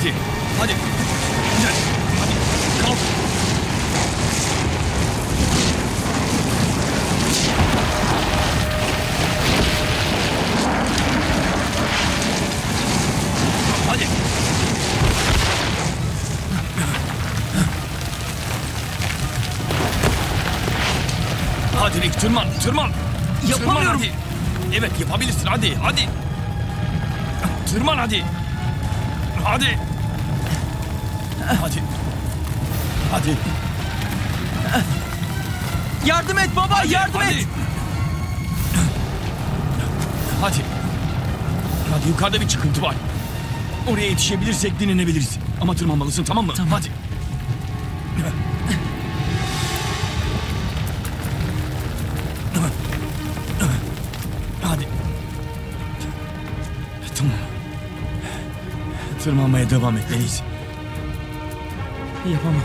Hadi. Hadi. Gel. Hadi. Kalk. Hadi. Hadi Rick, tırman, tırman. Yapamıyorum. Tırman hadi. Evet, yapabilirsin, hadi, hadi. Tırman hadi. Hadi. Hadi. Hadi. Yardım et baba, Hadi, yardım hadi. et. Hadi. Hadi, yukarıda bir çıkıntı var. Oraya yetişebilirsek dinlenebiliriz. Ama tırmanmalısın, tamam mı? Tamam. Hadi. Hadi. Tamam. Tırmanmaya devam etmeliyiz. Yapamam.